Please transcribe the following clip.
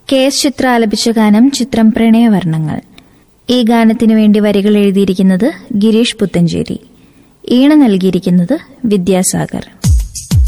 KS ചിത്ര ആലപിച്ച ഗാനം ചിത്രം പ്രണയവർണ്ണങ്ങൾ. ഈ ഗാനത്തിനു വേണ്ടി വരികൾ എഴുതിയിരിക്കുന്നത് ഗിരീഷ് പുത്തഞ്ചേരി, ഈണം നൽകിയിരിക്കുന്നത് വിദ്യാസാഗർ.